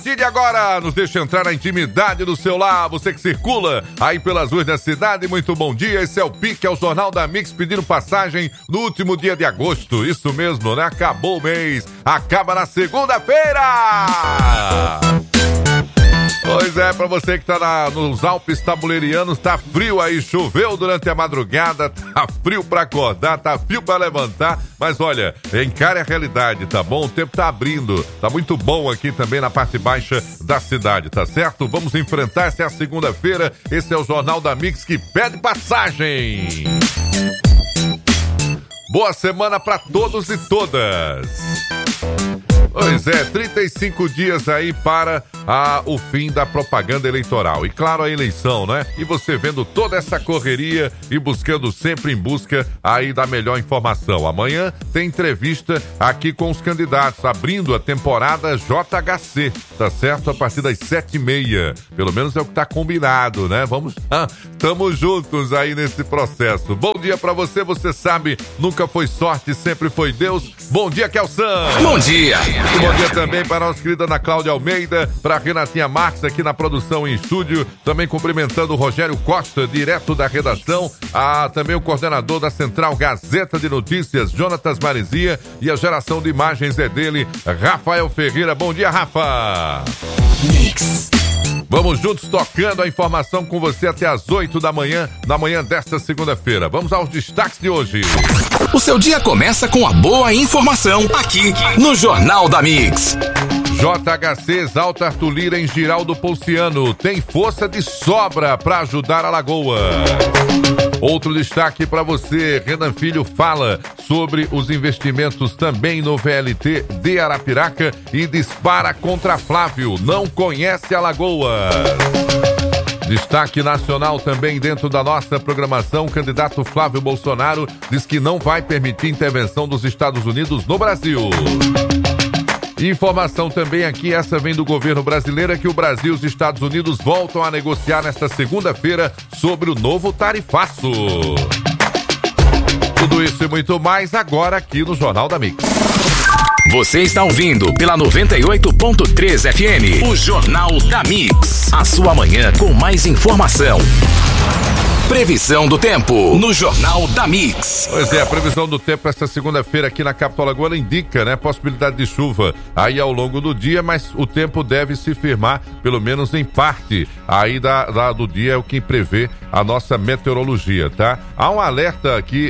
partir de agora, nos deixa entrar na intimidade do seu lar, você que circula aí pelas ruas da cidade, muito bom dia, esse é o Pique, é o Jornal da Mix pedindo passagem no último dia de agosto, isso mesmo, né? Acabou o mês, acaba na segunda-feira! Pois é, pra você que tá nos Alpes Tabuleirianos, tá frio aí, choveu durante a madrugada, tá frio pra acordar, tá frio pra levantar, mas olha, encare a realidade, tá bom? O tempo tá abrindo, tá muito bom aqui também na parte baixa da cidade, tá certo? Vamos enfrentar, essa é a segunda-feira, esse é o Jornal da Mix que pede passagem. Boa semana pra todos e todas. Pois é, 35 dias aí para o fim da propaganda eleitoral. E claro, a eleição, né? E você vendo toda essa correria e buscando sempre em busca aí da melhor informação. Amanhã tem entrevista aqui com os candidatos, abrindo a temporada JHC, tá certo? A partir das 7h30. Pelo menos é o que tá combinado, né? Tamo juntos aí nesse processo. Bom dia pra você, você sabe, nunca foi sorte, sempre foi Deus. Bom dia, Kelsan. Bom dia. E bom dia também para a nossa querida Ana Cláudia Almeida, para a Renatinha Marques aqui na produção em estúdio, também cumprimentando o Rogério Costa, direto da redação, também o coordenador da Central Gazeta de Notícias, Jonatas Marizia, e a geração de imagens é dele, Rafael Ferreira. Bom dia, Rafa! Mix. Vamos juntos tocando a informação com você até às 8 da manhã, na manhã desta segunda-feira. Vamos aos destaques de hoje. O seu dia começa com a boa informação, aqui no Jornal da Mix. JHC exalta Arthur Lira em Giraldo Ponciano. Tem força de sobra para ajudar a Lagoa. Outro destaque para você, Renan Filho fala sobre os investimentos também no VLT de Arapiraca e dispara contra Flávio, não conhece a Lagoa. Destaque nacional também dentro da nossa programação, o candidato Flávio Bolsonaro diz que não vai permitir intervenção dos Estados Unidos no Brasil. Informação também aqui, essa vem do governo brasileiro, é que o Brasil e os Estados Unidos voltam a negociar nesta segunda-feira sobre o novo tarifaço. Tudo isso e muito mais agora aqui no Jornal da Mix. Você está ouvindo pela 98.3 FM, o Jornal da Mix. A sua manhã com mais informação. Previsão do tempo no Jornal da Mix. Pois é, a previsão do tempo esta segunda-feira aqui na capital alagoana indica, né, possibilidade de chuva aí ao longo do dia, mas o tempo deve se firmar, pelo menos em parte aí do dia, é o que prevê a nossa meteorologia, tá? Há um alerta aqui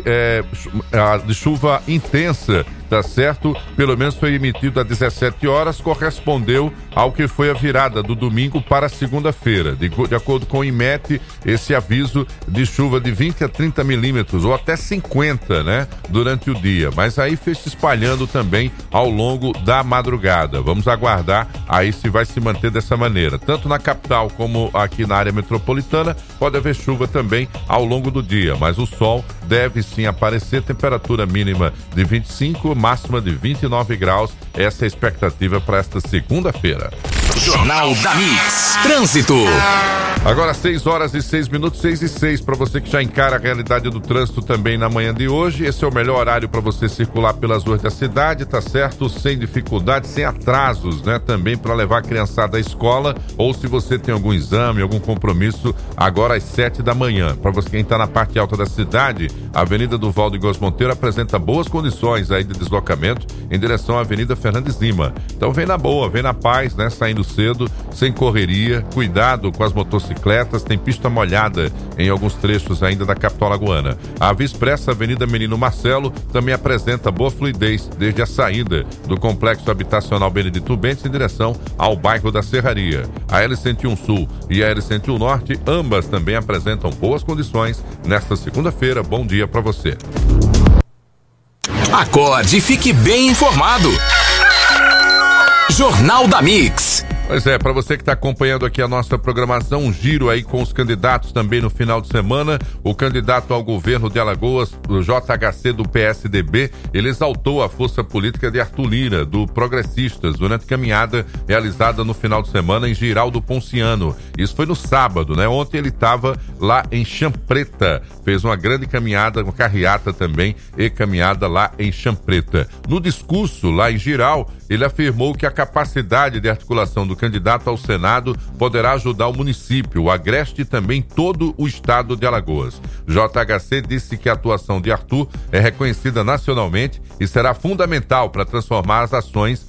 de chuva intensa, tá certo? Pelo menos foi emitido às 17 horas, correspondeu ao que foi a virada do domingo para a segunda-feira. De acordo com o IMET, esse aviso de chuva de 20 a 30 milímetros, ou até 50, né? Durante o dia, mas aí foi se espalhando também ao longo da madrugada. Vamos aguardar aí se vai se manter dessa maneira. Tanto na capital como aqui na área metropolitana, pode haver chuva também ao longo do dia, mas o sol deve sim aparecer, temperatura mínima de 25, máxima de 29 graus, essa é a expectativa para esta segunda-feira. Jornal da Mix. Trânsito. Agora 6 horas e 6 minutos, 6:06, para você que já encara a realidade do trânsito também na manhã de hoje. Esse é o melhor horário para você circular pelas ruas da cidade, tá certo? Sem dificuldade, sem atrasos, né? Também para levar a criançada à escola, ou se você tem algum exame, algum compromisso, agora às 7 da manhã. Para você quem está na parte alta da cidade, a Avenida do Valdo Góes Monteiro apresenta boas condições aí de deslocamento em direção à Avenida Fernandes Lima. Então vem na boa, vem na paz, né? Saindo cedo, sem correria, cuidado com as motocicletas, tem pista molhada em alguns trechos ainda da capital alagoana. A Via Expressa Avenida Menino Marcelo também apresenta boa fluidez desde a saída do complexo habitacional Benedito Bentes em direção ao bairro da Serraria. A L101 Sul e a L101 Norte, ambas também apresentam boas condições nesta segunda-feira. Bom dia para você. Acorde e fique bem informado. Jornal da Mix. Pois é, para você que está acompanhando aqui a nossa programação, um giro aí com os candidatos também no final de semana. O candidato ao governo de Alagoas, o JHC do PSDB, ele exaltou a força política de Arthur Lira, do Progressistas, durante caminhada realizada no final de semana em Giraldo Ponciano. Isso foi no sábado, né? Ontem ele estava lá em Champreta, fez uma grande caminhada, uma carreata também e caminhada lá em Champreta. No discurso lá em Giral, ele afirmou que a capacidade de articulação do do candidato ao Senado poderá ajudar o município, o Agreste e também todo o estado de Alagoas. JHC disse que a atuação de Arthur é reconhecida nacionalmente e será fundamental para transformar as ações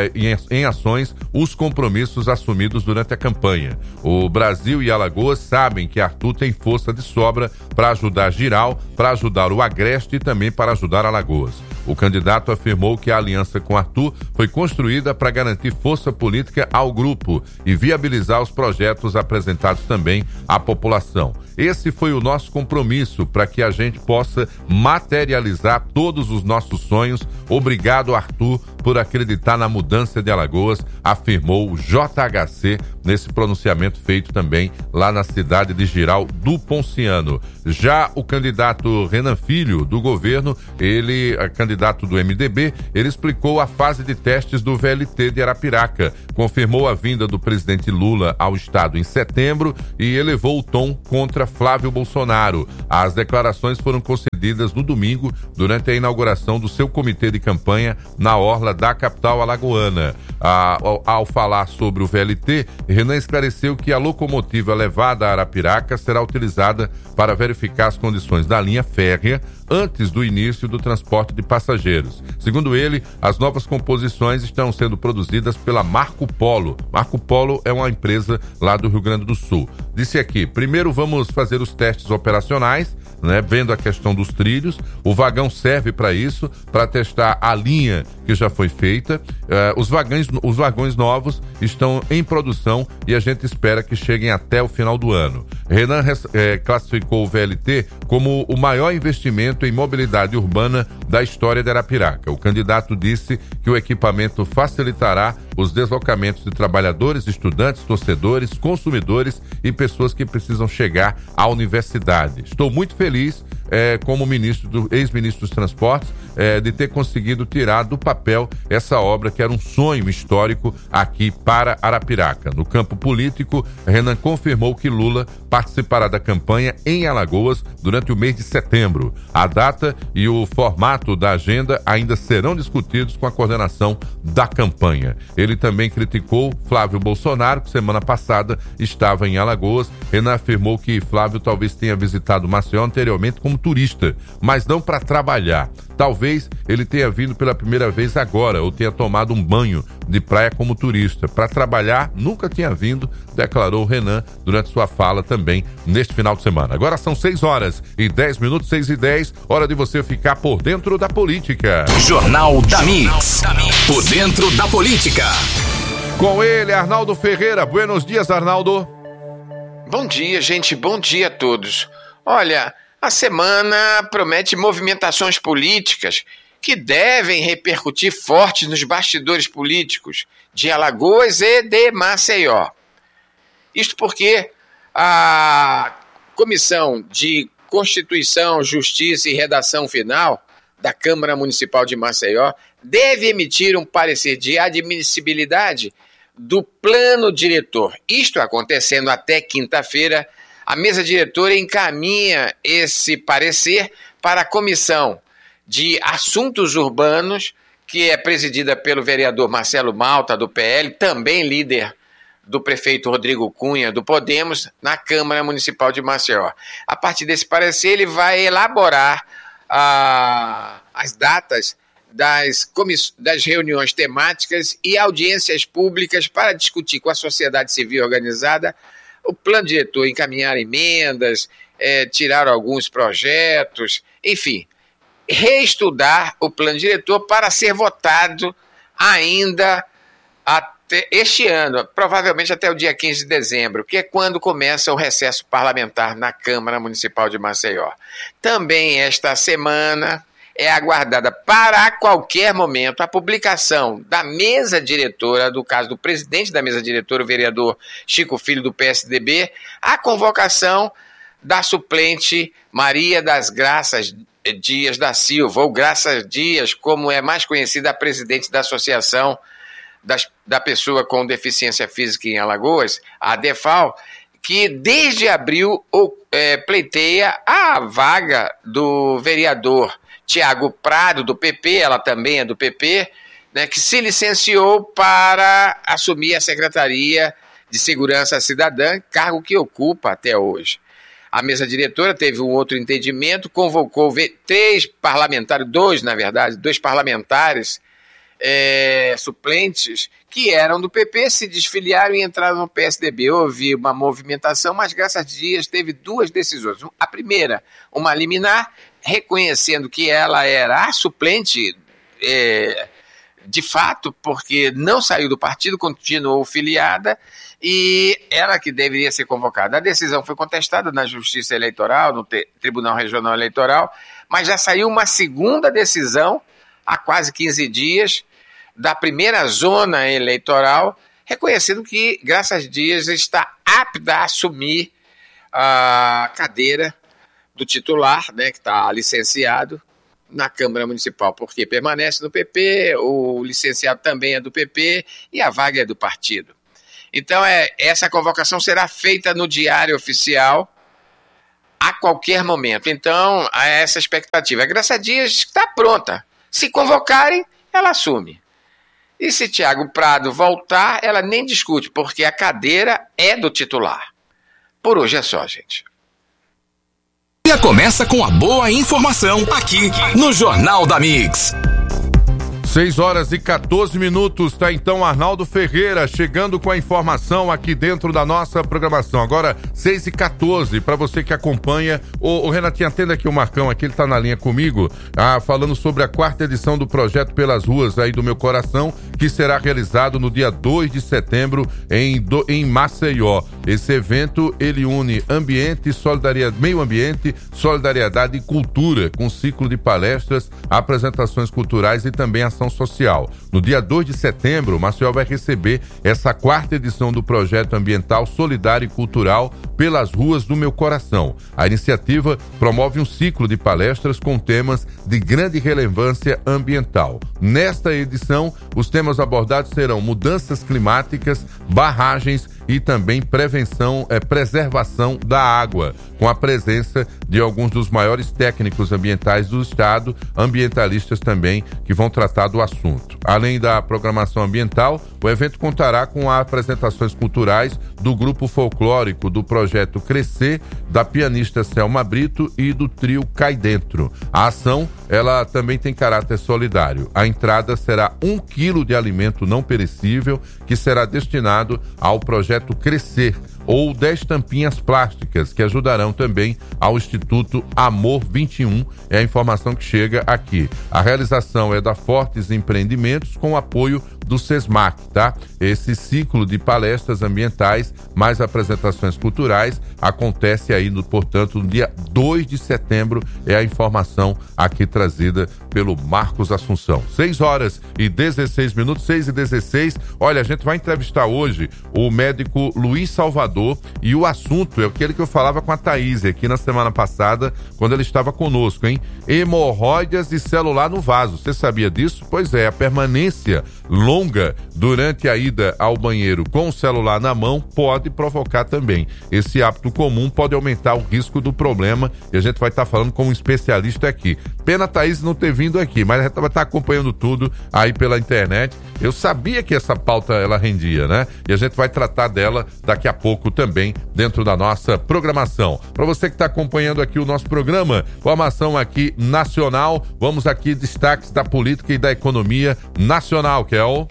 em ações os compromissos assumidos durante a campanha. O Brasil e Alagoas sabem que Arthur tem força de sobra para ajudar Giral, para ajudar o Agreste e também para ajudar Alagoas. O candidato afirmou que a aliança com Arthur foi construída para garantir força política ao grupo e viabilizar os projetos apresentados também à população. Esse foi o nosso compromisso para que a gente possa materializar todos os nossos sonhos. Obrigado, Arthur, por acreditar na mudança de Alagoas, afirmou o JHC nesse pronunciamento feito também lá na cidade de Giral do Ponciano. Já o candidato Renan Filho, do governo, candidato do MDB, ele explicou a fase de testes do VLT de Arapiraca, confirmou a vinda do presidente Lula ao estado em setembro e elevou o tom contra Flávio Bolsonaro. As declarações foram concedidas no domingo, durante a inauguração do seu comitê de campanha na orla da capital alagoana. Ao falar sobre o VLT, Renan esclareceu que a locomotiva levada a Arapiraca será utilizada para verificar as condições da linha férrea antes do início do transporte de passageiros. Segundo ele, as novas composições estão sendo produzidas pela Marco Polo. Marco Polo é uma empresa lá do Rio Grande do Sul. Disse aqui, primeiro vamos fazer os testes operacionais, vendo a questão dos trilhos. O vagão serve para isso, para testar a linha que já foi feita. Os vagões novos estão em produção e a gente espera que cheguem até o final do ano. Renan classificou o VLT como o maior investimento em mobilidade urbana da história de Arapiraca. O candidato disse que o equipamento facilitará os deslocamentos de trabalhadores, estudantes, torcedores, consumidores e pessoas que precisam chegar à universidade. Estou muito feliz como ex-ministro dos Transportes, de ter conseguido tirar do papel essa obra que era um sonho histórico aqui para Arapiraca. No campo político, Renan confirmou que Lula participará da campanha em Alagoas durante o mês de setembro. A data e o formato da agenda ainda serão discutidos com a coordenação da campanha. Ele também criticou Flávio Bolsonaro, que semana passada estava em Alagoas. Renan afirmou que Flávio talvez tenha visitado Maceió anteriormente como turista, mas não para trabalhar. Talvez ele tenha vindo pela primeira vez agora, ou tenha tomado um banho de praia como turista. Para trabalhar, nunca tinha vindo, declarou Renan durante sua fala também neste final de semana. Agora são 6h10, 6h10, hora de você ficar por dentro da política. Jornal da Mix, por dentro da política. Com ele, Arnaldo Ferreira. Buenos dias, Arnaldo. Bom dia, gente. Bom dia a todos. Olha, a semana promete movimentações políticas que devem repercutir fortes nos bastidores políticos de Alagoas e de Maceió. Isto porque a Comissão de Constituição, Justiça e Redação Final da Câmara Municipal de Maceió deve emitir um parecer de admissibilidade do plano diretor. Isto acontecendo até quinta-feira, a mesa diretora encaminha esse parecer para a Comissão de Assuntos Urbanos, que é presidida pelo vereador Marcelo Malta, do PL, também líder do prefeito Rodrigo Cunha, do Podemos, na Câmara Municipal de Maceió. A partir desse parecer, ele vai elaborar as datas das reuniões temáticas e audiências públicas para discutir com a sociedade civil organizada o plano diretor, encaminhar emendas, tirar alguns projetos, enfim, reestudar o plano diretor para ser votado ainda até este ano, provavelmente até o dia 15 de dezembro, que é quando começa o recesso parlamentar na Câmara Municipal de Maceió. Também esta semana é aguardada para a qualquer momento a publicação da mesa diretora, do caso do presidente da mesa diretora, o vereador Chico Filho, do PSDB, a convocação da suplente Maria das Graças Dias da Silva, ou Graças Dias, como é mais conhecida a presidente da Associação da Pessoa com Deficiência Física em Alagoas, a ADEFAL, que desde abril pleiteia a vaga do vereador Tiago Prado, do PP, ela também é do PP, né, que se licenciou para assumir a Secretaria de Segurança Cidadã, cargo que ocupa até hoje. A mesa diretora teve um outro entendimento, convocou dois parlamentares suplentes que eram do PP, se desfiliaram e entraram no PSDB. Houve uma movimentação, mas graças a Dias teve duas decisões. A primeira, uma liminar, reconhecendo que ela era a suplente de fato, porque não saiu do partido, continuou filiada, e ela que deveria ser convocada. A decisão foi contestada na Justiça Eleitoral, no Tribunal Regional Eleitoral, mas já saiu uma segunda decisão, há quase 15 dias, da primeira zona eleitoral, reconhecendo que Graças Dias está apta a assumir a cadeira do titular, né, que está licenciado na Câmara Municipal, porque permanece no PP, o licenciado também é do PP e a vaga é do partido. Então, essa convocação será feita no Diário Oficial a qualquer momento. Então, há essa expectativa. A Graças Dias está pronta. Se convocarem, ela assume. E se Tiago Prado voltar, ela nem discute, porque a cadeira é do titular. Por hoje é só, gente. E começa com a boa informação aqui no Jornal da Mix. 6h14, tá então Arnaldo Ferreira chegando com a informação aqui dentro da nossa programação. Agora 6h14, para você que acompanha, o Renatinho, atenda aqui o Marcão, aqui ele tá na linha comigo, falando sobre a 4ª edição do projeto Pelas Ruas aí do Meu Coração, que será realizado no dia 2 de setembro em Maceió. Esse evento, ele une ambiente, meio ambiente, solidariedade e cultura, com ciclo de palestras, apresentações culturais e também ação social. No dia 2 de setembro, Maceió vai receber essa 4ª edição do projeto ambiental solidário e cultural Pelas Ruas do Meu Coração. A iniciativa promove um ciclo de palestras com temas de grande relevância ambiental. Nesta edição, os temas abordados serão mudanças climáticas, barragens e também preservação da água, com a presença de alguns dos maiores técnicos ambientais do estado, ambientalistas também, que vão tratar do assunto. Além da programação ambiental, o evento contará com apresentações culturais do grupo folclórico do projeto Crescer, da pianista Selma Brito e do trio Cai Dentro. A ação, ela também tem caráter solidário. A entrada será 1 quilo de alimento não perecível, que será destinado ao projeto Crescer, ou 10 tampinhas plásticas, que ajudarão também ao Instituto Amor 21, é a informação que chega aqui. A realização é da Fortes Empreendimentos, com apoio do SESMAC, tá? Esse ciclo de palestras ambientais, mais apresentações culturais, acontece aí, portanto, no dia 2 de setembro, é a informação aqui trazida pelo Marcos Assunção. 6h16, 6h16. Olha, a gente vai entrevistar hoje o médico Luiz Salvador, e o assunto é aquele que eu falava com a Thaís aqui na semana passada, quando ele estava conosco, hein? Hemorroidas e celular no vaso. Você sabia disso? Pois é, a permanência longa durante a ida ao banheiro com o celular na mão pode provocar também. Esse hábito comum pode aumentar o risco do problema, e a gente vai estar falando com um especialista aqui. Pena a Thaís não ter vindo aqui, mas a gente vai estar acompanhando tudo aí pela internet. Eu sabia que essa pauta ela rendia, né? E a gente vai tratar dela daqui a pouco também dentro da nossa programação. Para você que está acompanhando aqui o nosso programa, formação aqui nacional, vamos aqui destaques da política e da economia nacional, que é o...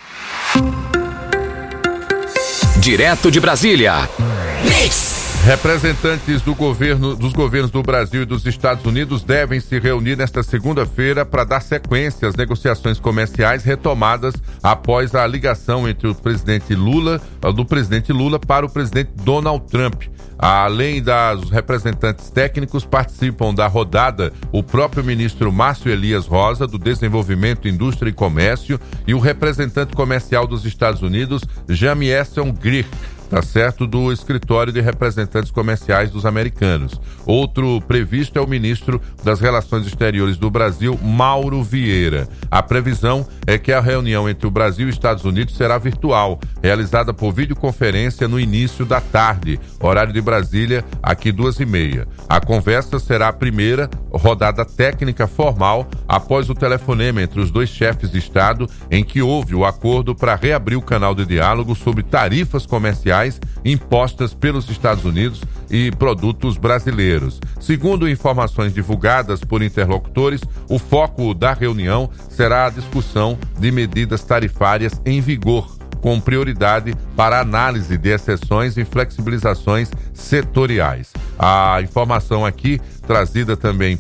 Direto de Brasília. Mix. Representantes dos governos do Brasil e dos Estados Unidos devem se reunir nesta segunda-feira para dar sequência às negociações comerciais retomadas após a ligação entre do presidente Lula para o presidente Donald Trump. Além dos representantes técnicos, participam da rodada o próprio ministro Márcio Elias Rosa, do Desenvolvimento, Indústria e Comércio, e o representante comercial dos Estados Unidos, Jamieson Greer. tá certo, do Escritório de Representantes Comerciais dos Americanos. Outro previsto é o ministro das Relações Exteriores do Brasil, Mauro Vieira. A previsão é que a reunião entre o Brasil e Estados Unidos será virtual, realizada por videoconferência no início da tarde, horário de Brasília, aqui 2h30. A conversa será a primeira rodada técnica formal após o telefonema entre os dois chefes de Estado, em que houve o acordo para reabrir o canal de diálogo sobre tarifas comerciais impostas pelos Estados Unidos e produtos brasileiros. Segundo informações divulgadas por interlocutores, o foco da reunião será a discussão de medidas tarifárias em vigor, com prioridade para análise de exceções e flexibilizações setoriais. A informação aqui, trazida também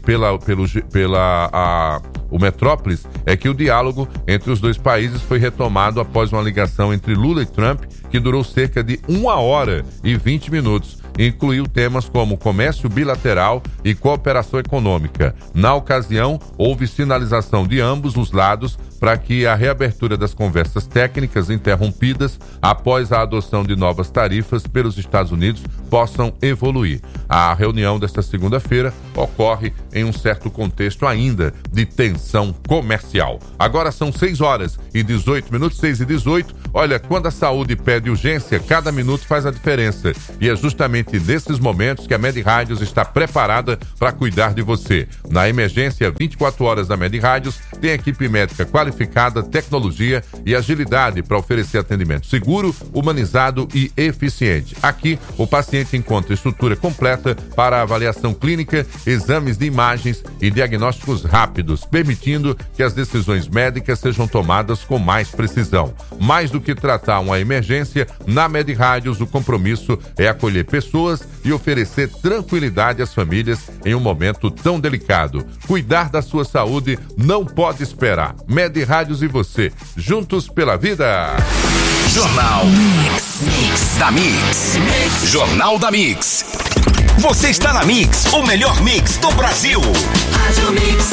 o Metrópolis, é que o diálogo entre os dois países foi retomado após uma ligação entre Lula e Trump, que durou cerca de 1h20. Incluiu temas como comércio bilateral e cooperação econômica. Na ocasião, houve sinalização de ambos os lados para que a reabertura das conversas técnicas interrompidas após a adoção de novas tarifas pelos Estados Unidos possam evoluir. A reunião desta segunda-feira ocorre em um certo contexto ainda de tensão comercial. Agora são 6h18, 6h18. Olha, quando a saúde pede urgência, cada minuto faz a diferença. E é justamente nesses momentos que a MedRádios está preparada para cuidar de você. Na emergência 24 horas da MedRádios, tem equipe médica qualificada, tecnologia e agilidade para oferecer atendimento seguro, humanizado e eficiente. Aqui, o paciente encontra estrutura completa para avaliação clínica, exames de imagens e diagnósticos rápidos, permitindo que as decisões médicas sejam tomadas com mais precisão. Mais do que tratar uma emergência, na MedRádios o compromisso é acolher pessoas e oferecer tranquilidade às famílias em um momento tão delicado. Cuidar da sua saúde não pode esperar. MedRádios e você, juntos pela vida. Jornal Mix da Mix. Jornal da Mix. Você está na Mix, o melhor mix do Brasil. Rádio Mix.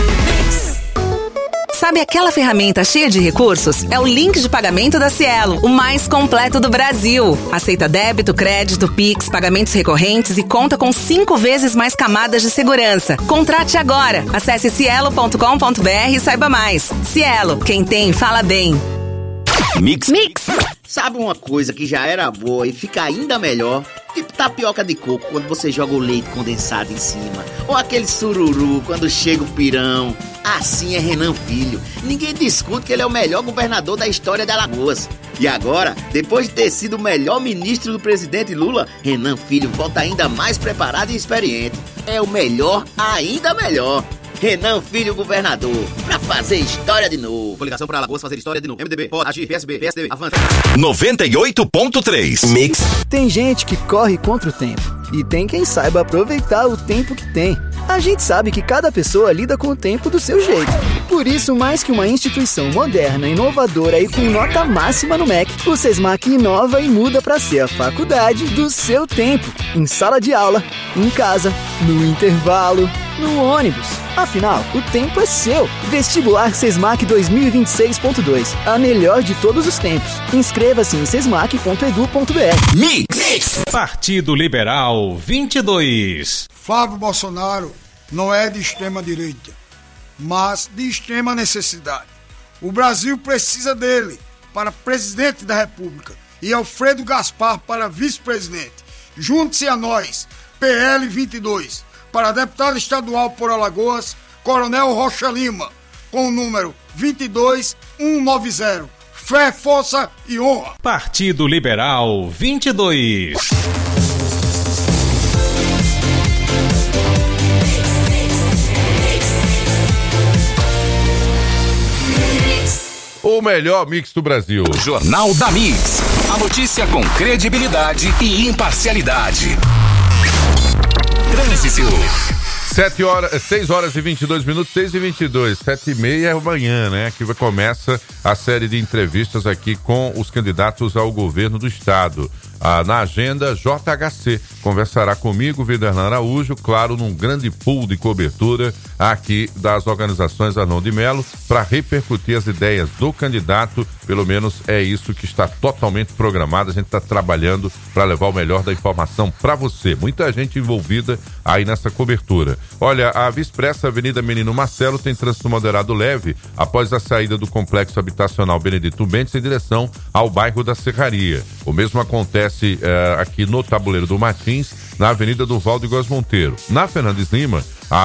Sabe aquela ferramenta cheia de recursos? É o link de pagamento da Cielo, o mais completo do Brasil. Aceita débito, crédito, Pix, pagamentos recorrentes e conta com 5 vezes mais camadas de segurança. Contrate agora. Acesse cielo.com.br e saiba mais. Cielo, quem tem, fala bem. Mix. Sabe uma coisa que já era boa e fica ainda melhor? Tipo tapioca de coco quando você joga o leite condensado em cima. Ou aquele sururu quando chega o pirão. Assim é Renan Filho. Ninguém discute que ele é o melhor governador da história de Alagoas. E agora, depois de ter sido o melhor ministro do presidente Lula, Renan Filho volta ainda mais preparado e experiente. É o melhor, ainda melhor. Renan Filho, governador, pra fazer história de novo. Coligação para Alagoas fazer história de novo. MDB, pode agir, PSB, PSDB, avança. 98.3 Mix. Tem gente que corre contra o tempo e tem quem saiba aproveitar o tempo que tem. A gente sabe que cada pessoa lida com o tempo do seu jeito. Por isso, mais que uma instituição moderna, inovadora e com nota máxima no MEC, o SESMAC inova e muda para ser a faculdade do seu tempo. Em sala de aula, em casa, no intervalo, no ônibus. Afinal, o tempo é seu. Vestibular SESMAC 2026.2. A melhor de todos os tempos. Inscreva-se em sesmac.edu.br. Mix. Partido Liberal 22. Flávio Bolsonaro não é de extrema direita, mas de extrema necessidade. O Brasil precisa dele para presidente da República e Alfredo Gaspar para vice-presidente. Junte-se a nós, PL 22. Para deputado estadual por Alagoas, Coronel Rocha Lima, com o número 22190. Fé, força e honra. Partido Liberal 22. O melhor mix do Brasil. Jornal da Mix. A notícia com credibilidade e imparcialidade. Trânsito. 6h22, 6h22, 7h30 é amanhã, né? Que começa a série de entrevistas aqui com os candidatos ao governo do estado. Na agenda, JHC conversará comigo, Viderlan Araújo, claro, num grande pool de cobertura aqui das organizações Arnon de Melo, para repercutir as ideias do candidato. Pelo menos é isso que está totalmente programado. A gente está trabalhando para levar o melhor da informação para você. Muita gente envolvida aí nessa cobertura. Olha, a Via Expressa Avenida Menino Marcelo tem trânsito moderado leve após a saída do complexo habitacional Benedito Bentes em direção ao bairro da Serraria. O mesmo acontece aqui no Tabuleiro do Martins, na Avenida Durval de Góes Monteiro. Na Fernandes Lima,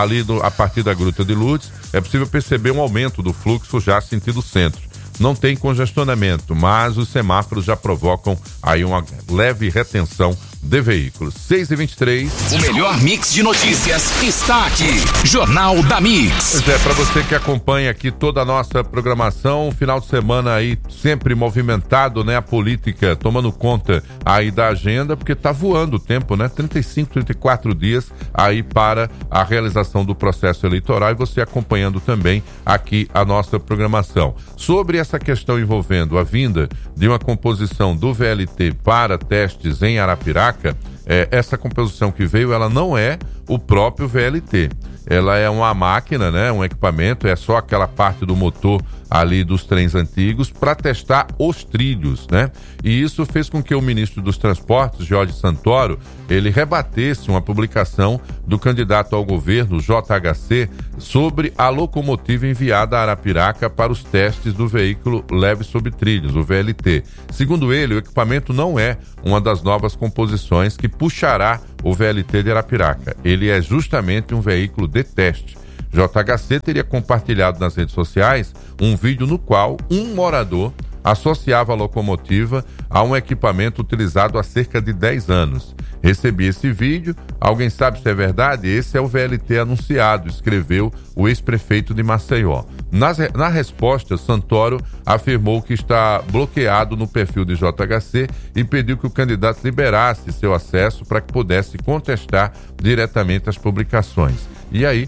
a partir da Gruta de Lourdes, é possível perceber um aumento do fluxo já sentido centro. Não tem congestionamento, mas os semáforos já provocam aí uma leve retenção de veículos. 6h23. O melhor mix de notícias está aqui. Jornal da Mix. Pois é, para você que acompanha aqui toda a nossa programação, final de semana aí sempre movimentado, né? A política tomando conta aí da agenda, porque tá voando o tempo, né? 35, 34 dias aí para a realização do processo eleitoral e você acompanhando também aqui a nossa programação. Sobre essa questão envolvendo a vinda de uma composição do VLT para testes em Arapiraca, essa composição que veio, ela não é o próprio VLT. Ela é uma máquina, né? Um equipamento, é só aquela parte do motor ali dos trens antigos para testar os trilhos, né? E isso fez com que o ministro dos Transportes, Jorge Santoro, ele rebatesse uma publicação do candidato ao governo, JHC, sobre a locomotiva enviada a Arapiraca para os testes do veículo leve sobre trilhos, o VLT. Segundo ele, o equipamento não é uma das novas composições que puxará o VLT de Arapiraca. Ele é justamente um veículo de teste. JHC teria compartilhado nas redes sociais um vídeo no qual um morador associava a locomotiva a um equipamento utilizado há cerca de 10 anos. Recebi esse vídeo, alguém sabe se é verdade? Esse é o VLT anunciado, escreveu o ex-prefeito de Maceió. Na resposta, Santoro afirmou que está bloqueado no perfil de JHC e pediu que o candidato liberasse seu acesso para que pudesse contestar diretamente as publicações. E aí,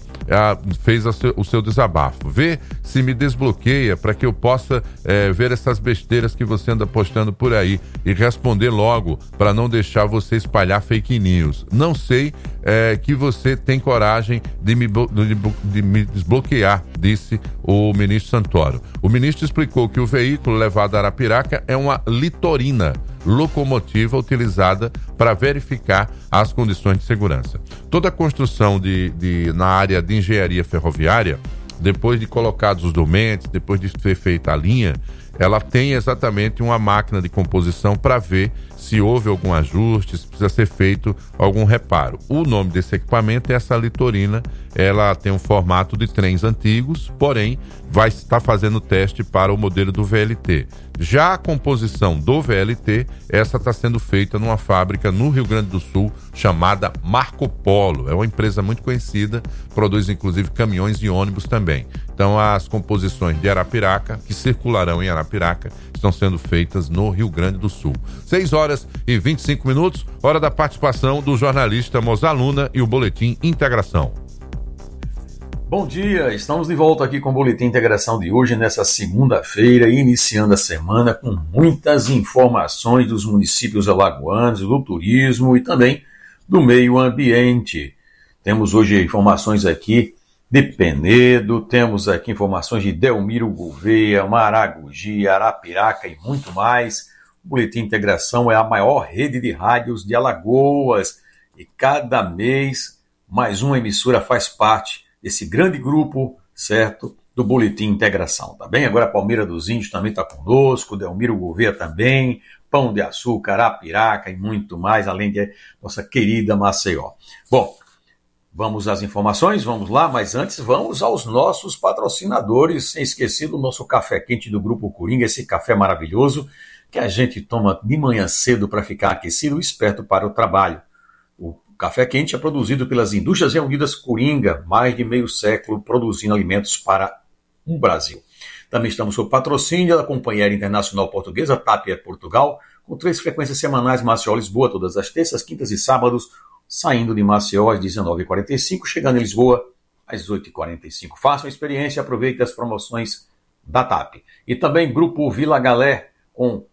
fez o seu desabafo. Vê se me desbloqueia para que eu possa ver essas besteiras que você anda postando por aí e responder logo para não deixar você espalhar fake news. Não sei que você tem coragem de me desbloquear, disse o ministro Santoro. O ministro explicou que o veículo levado a Arapiraca é uma litorina, locomotiva utilizada para verificar as condições de segurança. Toda a construção na área de engenharia ferroviária, depois de colocados os dormentes, depois de ter feita a linha, ela tem exatamente uma máquina de composição para ver se houve algum ajuste, se precisa ser feito algum reparo. O nome desse equipamento é essa litorina, ela tem um formato de trens antigos, porém vai estar fazendo teste para o modelo do VLT. Já a composição do VLT, essa está sendo feita numa fábrica no Rio Grande do Sul chamada Marco Polo. É uma empresa muito conhecida, produz inclusive caminhões e ônibus também. Então as composições de Arapiraca, que circularão em Arapiraca, estão sendo feitas no Rio Grande do Sul. 6h25, hora da participação do jornalista Mozaluna e o Boletim Integração. Bom dia, estamos de volta aqui com o Boletim Integração de hoje, nessa segunda-feira, iniciando a semana com muitas informações dos municípios alagoanos, do turismo e também do meio ambiente. Temos hoje informações aqui de Penedo, temos aqui informações de Delmiro Gouveia, Maragogi, Arapiraca e muito mais. O Boletim Integração é a maior rede de rádios de Alagoas e cada mês mais uma emissora faz parte desse grande grupo, certo, do Boletim Integração, tá bem? Agora a Palmeira dos Índios também está conosco, Delmiro Gouveia também, Pão de Açúcar, Arapiraca e muito mais, além de nossa querida Maceió. Bom, vamos às informações, vamos lá, mas antes vamos aos nossos patrocinadores, sem esquecer do nosso café quente do Grupo Coringa, esse café maravilhoso que a gente toma de manhã cedo para ficar aquecido e esperto para o trabalho. O café quente é produzido pelas Indústrias Reunidas Coringa, mais de meio século produzindo alimentos para o Brasil. Também estamos sob patrocínio da Companhia Aérea Internacional Portuguesa, TAP Air Portugal, com 3 frequências semanais Maceió-Lisboa, todas as terças, quintas e sábados, saindo de Maceió às 19h45, chegando em Lisboa às 8h45. Façam a experiência e aproveitem as promoções da TAP. E também Grupo Vila Galé, com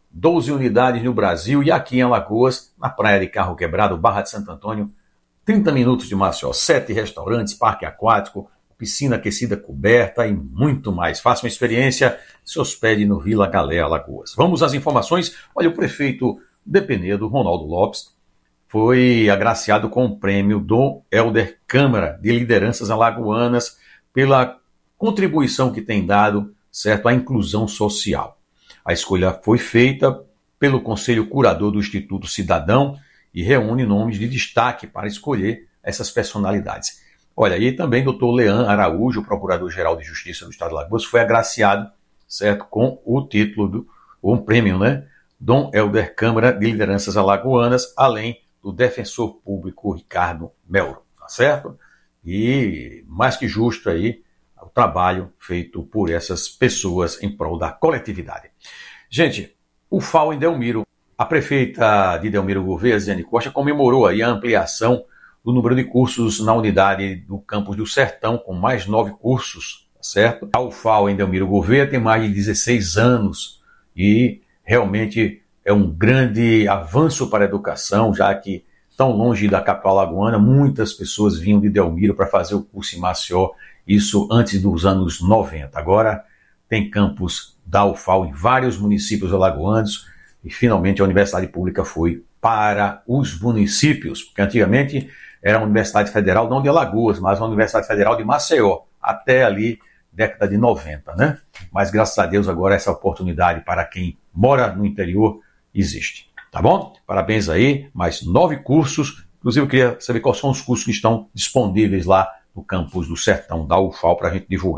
12 unidades no Brasil e aqui em Alagoas, na Praia de Carro Quebrado, Barra de Santo Antônio, 30 minutos de Maceió, 7 restaurantes, parque aquático, piscina aquecida coberta e muito mais. Faça uma experiência, se hospede no Vila Galé, Alagoas. Vamos às informações. Olha, o prefeito de Penedo, Ronaldo Lopes, foi agraciado com o prêmio Dom Helder Câmara de Lideranças Alagoanas pela contribuição que tem dado, certo, à inclusão social. A escolha foi feita pelo Conselho Curador do Instituto Cidadão e reúne nomes de destaque para escolher essas personalidades. Olha, e também o Dr. Leão Araújo, Procurador-Geral de Justiça do Estado de Alagoas, foi agraciado, certo, com o título, um prêmio, né, Dom Helder Câmara de Lideranças Alagoanas, além do defensor público Ricardo Melro, tá certo? E mais que justo aí o trabalho feito por essas pessoas em prol da coletividade. Gente, o FAO em Delmiro, a prefeita de Delmiro Gouveia, Ziane Costa, comemorou aí a ampliação do número de cursos na unidade do campus do Sertão, com mais 9 cursos, tá certo? A UFAO em Delmiro Gouveia tem mais de 16 anos e realmente é um grande avanço para a educação, já que tão longe da capital alagoana, muitas pessoas vinham de Delmiro para fazer o curso em Maceió, isso antes dos anos 90. Agora tem campus da UFAO em vários municípios alagoanos e finalmente a universidade pública foi para os municípios, porque antigamente era a Universidade Federal, não de Alagoas, mas a Universidade Federal de Maceió, até ali, década de 90, né? Mas graças a Deus agora essa oportunidade para quem mora no interior existe, tá bom? Parabéns aí, mais 9 cursos, inclusive eu queria saber quais são os cursos que estão disponíveis lá no campus do Sertão da UFAO para a gente divulgar.